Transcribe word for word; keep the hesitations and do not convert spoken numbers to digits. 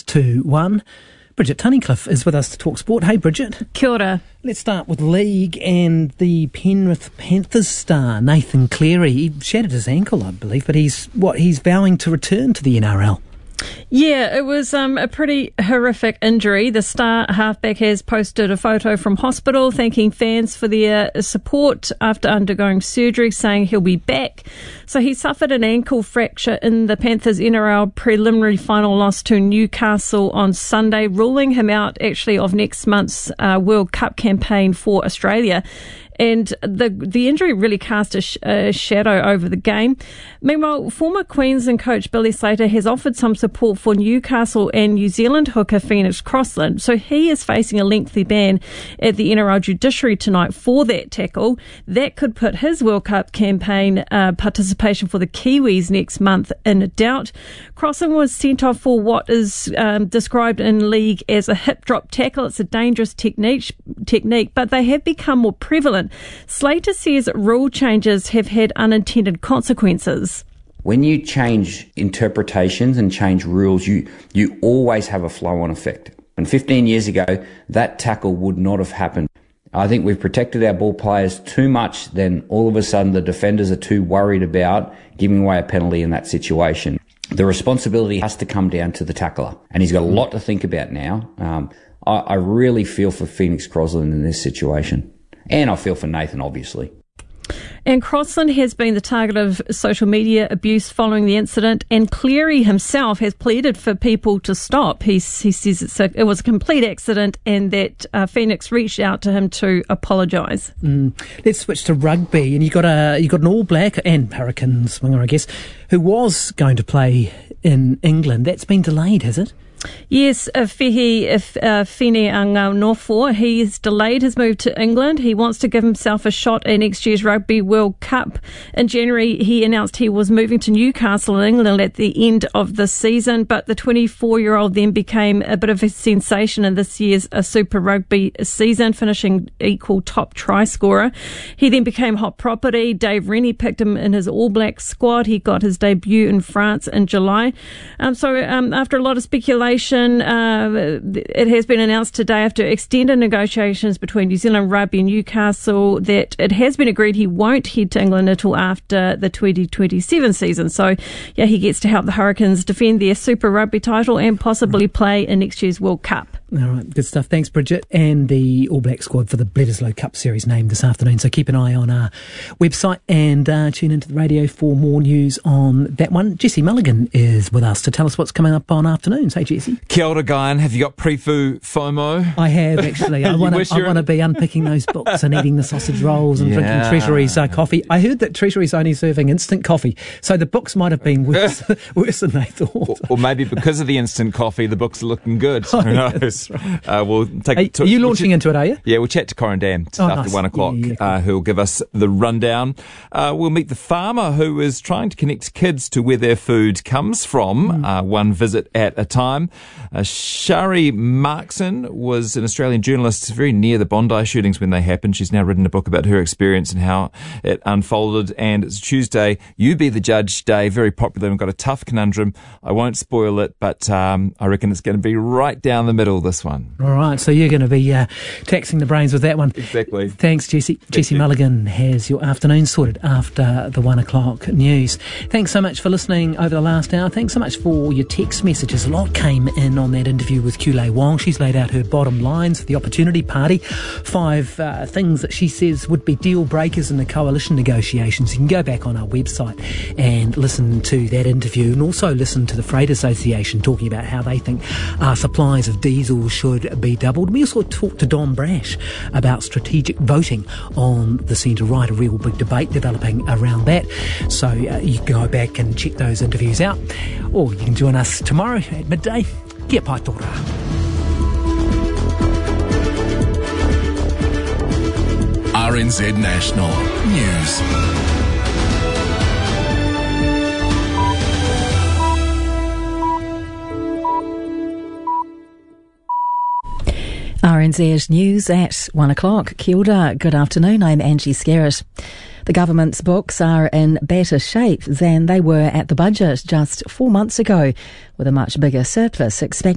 to one. Bridget Tunnicliffe is with us to talk sport. Hey, Bridget. Kia ora. Let's start with League and the Penrith Panthers star, Nathan Cleary. He shattered his ankle, I believe, but he's what he's vowing to return to the N R L. Yeah, it was um, a pretty horrific injury. The star halfback has posted a photo from hospital thanking fans for their support after undergoing surgery, saying he'll be back. So he suffered an ankle fracture in the Panthers N R L preliminary final loss to Newcastle on Sunday, ruling him out actually of next month's uh, World Cup campaign for Australia. And the the injury really cast a, sh- a shadow over the game. Meanwhile, former Queensland coach Billy Slater has offered some support for Newcastle and New Zealand hooker Phoenix Crossland. So he is facing a lengthy ban at the N R L judiciary tonight for that tackle. That could put his World Cup campaign uh, participation for the Kiwis next month in doubt. Crossland was sent off for what is um, described in league as a hip drop tackle. It's a dangerous technique, technique, but they have become more prevalent. Slater says rule changes have had unintended consequences. When you change interpretations and change rules, you, you always have a flow-on effect. And fifteen years ago, that tackle would not have happened. I think we've protected our ball players too much, then all of a sudden the defenders are too worried about giving away a penalty in that situation. The responsibility has to come down to the tackler, and he's got a lot to think about now. Um, I, I really feel for Phoenix Crossland in this situation. And I feel for Nathan, obviously. And Crossland has been the target of social media abuse following the incident, and Cleary himself has pleaded for people to stop. He, he says it's a, it was a complete accident and that uh, Phoenix reached out to him to apologise. Mm. Let's switch to rugby, and you got a you got an All Black and Hurricane swinger, I guess, who was going to play in England. That's been delayed, has it? Yes, uh, Fehi uh, Fine Anganofo, he's delayed his move to England. He wants to give himself a shot at next year's Rugby World Cup. In January, he announced he was moving to Newcastle in England at the end of the season, but the twenty-four-year-old then became a bit of a sensation in this year's uh, Super Rugby season, finishing equal top try scorer. He then became hot property. Dave Rennie picked him in his All Black squad. He got his debut in France in July. Um, so um, after a lot of speculation, Uh, it has been announced today after extended negotiations between New Zealand Rugby and Newcastle that it has been agreed he won't head to England until after the twenty twenty-seven season. So, yeah, he gets to help the Hurricanes defend their Super Rugby title and possibly play in next year's World Cup. All right, good stuff. Thanks, Bridget. And the All Black squad for the Bledisloe Cup Series named this afternoon. So keep an eye on our website and uh, tune into the radio for more news on that one. Jesse Mulligan is with us to tell us what's coming up on afternoons. Hey, Jesse. Kia ora, Guyan. Have you got pre-foo FOMO? I have, actually. I want to I want to be unpicking those books and eating the sausage rolls and yeah. drinking Treasury's uh, coffee. I heard that Treasury's only serving instant coffee, so the books might have been worse, worse than they thought. Or, or maybe because of the instant coffee, the books are looking good. Oh, Who knows? Right. Uh, we'll take. Are, to, are you we'll launching ch- into it? Are you? Yeah, we'll chat to Corin Dam oh, after nice. one o'clock. Yeah, yeah, cool. uh, who'll give us the rundown. Uh, we'll meet the farmer who is trying to connect kids to where their food comes from. Mm. Uh, one visit at a time. Uh, Shari Markson was an Australian journalist very near the Bondi shootings when they happened. She's now written a book about her experience and how it unfolded. And it's Tuesday, You Be the Judge Day, very popular. We've got a tough conundrum. I won't spoil it, but um, I reckon it's going to be right down the middle, this one. All right, so you're going to be uh, taxing the brains with that one. Exactly. Thanks, Jesse. Thank Jesse you. Mulligan has your afternoon sorted after the one o'clock news. Thanks so much for listening over the last hour. Thanks so much for your text messages. A lot came in on that interview with Kulei Wong. She's laid out her bottom lines for the Opportunity Party. Five uh, things that she says would be deal breakers in the coalition negotiations. You can go back on our website and listen to that interview, and also listen to the Freight Association talking about how they think our supplies of diesel should be doubled. We also talked to Don Brash about strategic voting on the centre-right, a real big debate developing around that. So uh, you can go back and check those interviews out, or you can join us tomorrow at midday. Kia pai tō rā. R N Z National News. R N Z News at one o'clock. Kia ora, good afternoon, I'm Angie Skerritt. The government's books are in better shape than they were at the budget just four months ago, with a much bigger surplus expected.